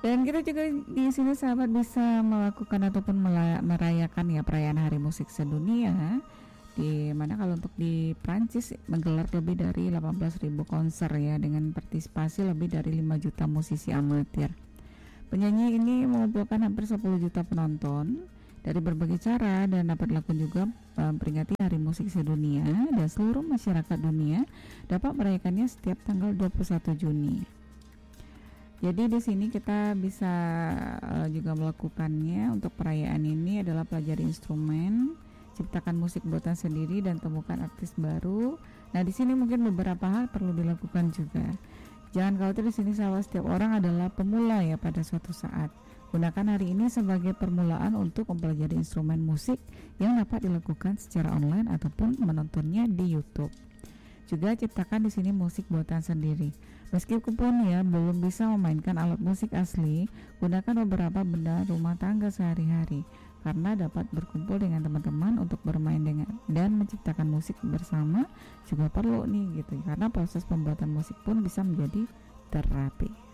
Dan kita juga di sini sahabat bisa melakukan ataupun merayakan ya perayaan Hari Musik Sedunia, di mana kalau untuk di Prancis menggelar lebih dari 18.000 konser ya, dengan partisipasi lebih dari 5 juta musisi amatir. Penyanyi ini mengumpulkan hampir 10 juta penonton dari berbagai cara dan dapat dilakukan juga memperingati Hari Musik Sedunia, dan seluruh masyarakat dunia dapat merayakannya setiap tanggal 21 Juni. Jadi di sini kita bisa juga melakukannya. Untuk perayaan ini adalah pelajari instrumen, ciptakan musik buatan sendiri, dan temukan artis baru. Nah, di sini mungkin beberapa hal perlu dilakukan juga. Jangan khawatir, di sini sahabat, setiap orang adalah pemula ya pada suatu saat. Gunakan hari ini sebagai permulaan untuk mempelajari instrumen musik yang dapat dilakukan secara online ataupun menontonnya di YouTube. Juga ciptakan di sini musik buatan sendiri. Meskipun ya belum bisa memainkan alat musik asli, gunakan beberapa benda rumah tangga sehari-hari, karena dapat berkumpul dengan teman-teman untuk bermain dengan dan menciptakan musik bersama juga perlu nih gitu, karena proses pembuatan musik pun bisa menjadi terapi.